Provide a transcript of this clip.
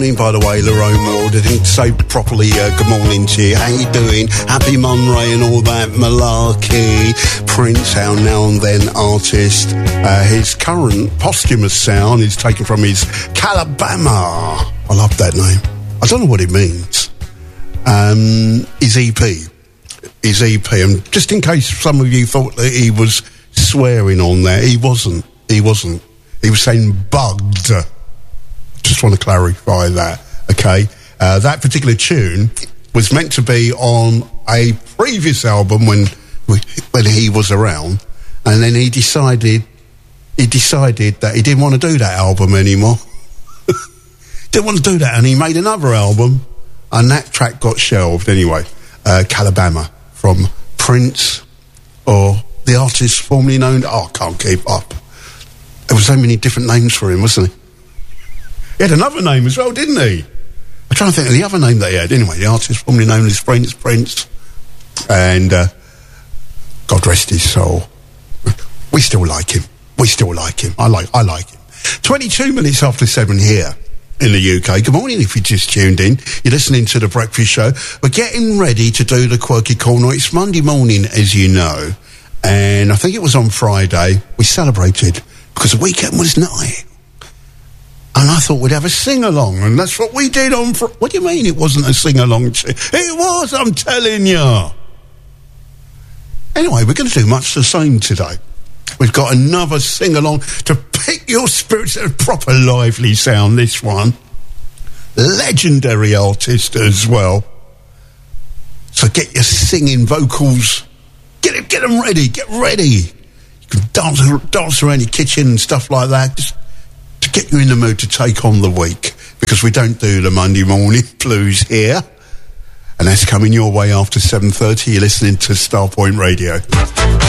morning, by the way, Lerone Ward. I didn't say properly good morning to you. How you doing? Happy Monday and all that malarkey. Prince, our now and then artist. His current posthumous sound is taken from his Calabama. I love that name. I don't know what it means. His EP. And just in case some of you thought that he was swearing on there, he wasn't. He was saying bugged. Just want to clarify that, okay? That particular tune was meant to be on a previous album when he was around, and then he decided that he didn't want to do that album anymore. Didn't want to do that, and he made another album, and that track got shelved anyway. Calabama from Prince, or the artist formerly known... I can't keep up. There were so many different names for him, wasn't he? He had another name as well, didn't he? I'm trying to think of the other name that he had. Anyway, the artist formerly known as Prince. And God rest his soul. We still like him. I like him. 22 minutes after 7 here in the UK. Good morning if you just tuned in. You're listening to The Breakfast Show. We're getting ready to do the Quirky Corner. It's Monday morning, as you know. And I think it was on Friday. We celebrated because the weekend was nice. And I thought we'd have a sing-along, and that's what we did on... What do you mean it wasn't a sing-along? It was, I'm telling you. Anyway, we're going to do much the same today. We've got another sing-along to pick your spirits at a proper lively sound, this one. Legendary artist as well. So get your singing vocals. Get them ready, get ready. You can dance around your kitchen and stuff like that. Just to get you in the mood to take on the week, because we don't do the Monday morning blues here, and that's coming your way after 7:30. You're listening to Starpoint Radio.